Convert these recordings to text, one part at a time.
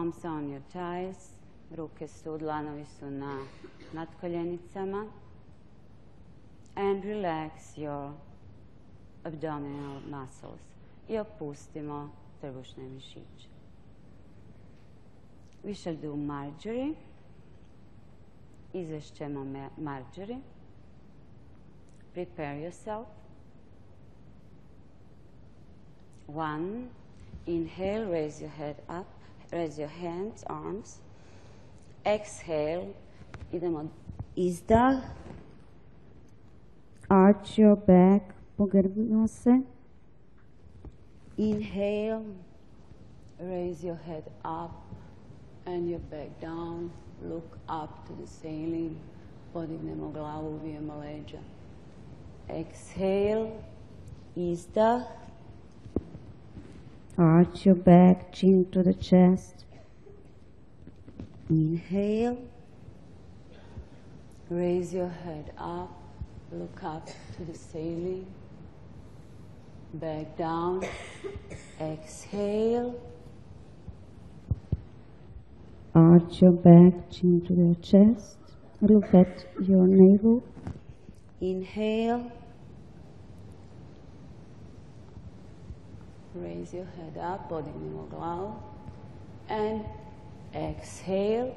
palms on your thighs. Ruke su, dlanovi su na natkoljenicama. And relax your abdominal muscles. I opustimo trbušne mišiće. We shall do Marjorie. Izvešćemo Marjorie. Prepare yourself. 1. Inhale, raise your head up. Raise your hands, arms. Exhale. Idemo izdah. Arch your back. Pogrbimo se. Inhale. Raise your head up and your back down. Look up to the ceiling. Podignemo glavu, uvijemo leđa. Exhale. Izdah. Arch your back, chin to the chest. Inhale. Raise your head up. Look up to the ceiling. Back down. Exhale. Arch your back, chin to the chest. Look at your navel. Inhale. Raise your head up, podignemo glavu. And exhale.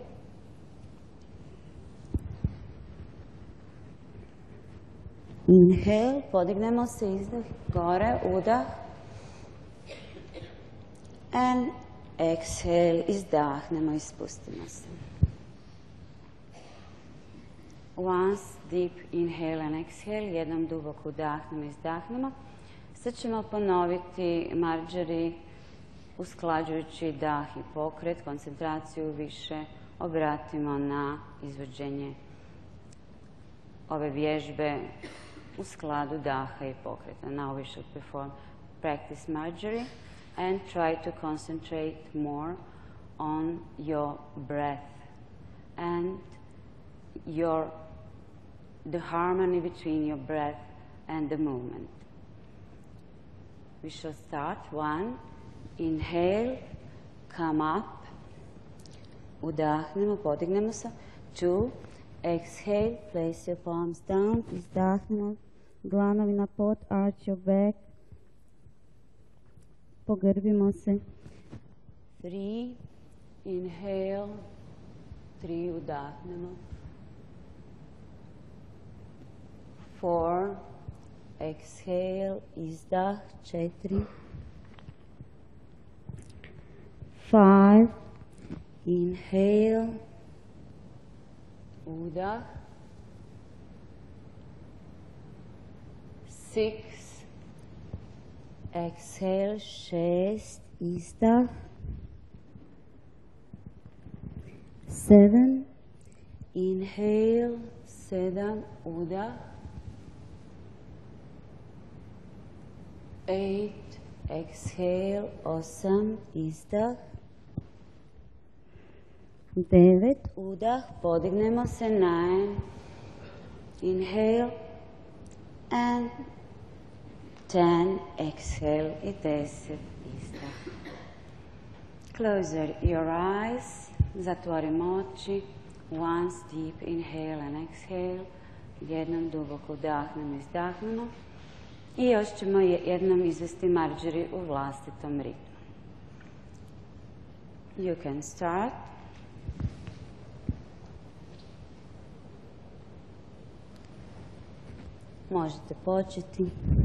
Inhale, podignemo se, izdah, gore, udah. And exhale, izdahnemo i spustimo se. Once deep inhale and exhale, jednom duboko udahnemo i izdahnemo. Sad ćemo ponoviti Marjorie usklađujući dah i pokret, koncentraciju više obratimo na izvođenje ove vježbe u skladu daha i pokreta. Now we should practice Marjorie and try to concentrate more on your breath and the harmony between your breath and the movement. We shall start. 1. Inhale, come up. Udahnemo, podignemo se. 2. Exhale, place your palms down. Izdahnemo, dlanovi na pod, arch your back. Pogrbimo se. 3. Inhale. 3. Udahnemo. 4. Exhale, izdah, 4. 5. Inhale, udah. 6. Exhale, 6. Izdah. 7. Inhale, 7. Udah. 8. Exhale, 8. Izdah. 9. Udah, podignemo se. 9. Inhale. And 10. Exhale i 10. Izdah. Close your eyes. Zatvorimo oči. Once deep inhale and exhale. Jednom duboko udahnemo i izdahnemo. I još ćemo jednom izvesti Marjorie u vlastitom ritmu. You can start. Možete početi.